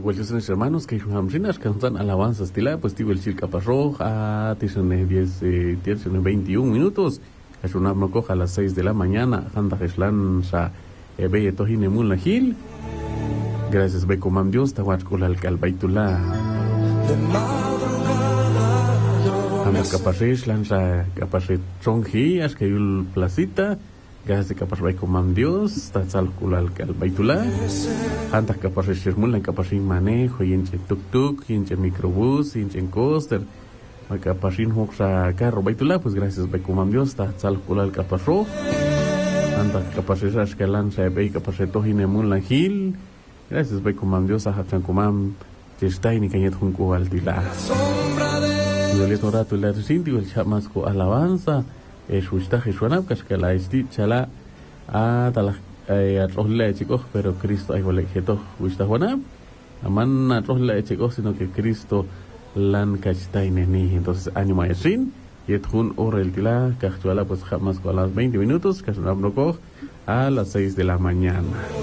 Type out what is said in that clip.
igual yo mis hermanos que hamrinas cantan alabanzas tila, pues tigo el chilca parroja, tiene 21 minutos, es una coja a las 6 de la mañana, anda Heslan sa beye tojine mun la gil. Gracias be comam Dios tawat kulal kalbaitula. Anda caparrish lan sa caparrit chonghi as que yul placita. Gracias caparray comam Dios tatsal kulal kalbaitula. Anda caparrish mun lan caparrin manejo yinche tuk yinche microbús yinche coaster. Caparrin hoksa carro baitula, pues gracias be comam Dios tatsal kulal caparro. Anda caparrish as que lan sa be caparrit tojine mun la gil. Gracias, be comam Dios, a hatan comam, chestai ni cañet junco al tila. Yo le tora tu la sinti, el chamasco alabanza, susta jesuanab, cascala esti, chala, a tala, a trohla chicos, pero Cristo hay volejeto, gusta juanab, aman a trohla chicos, sino que Cristo lan cachtai neni, entonces ánimo a sin, y et jun or el tila, cascuala, pues chamasco a las 20 minutos, casunab no coge, a las 6 de la mañana.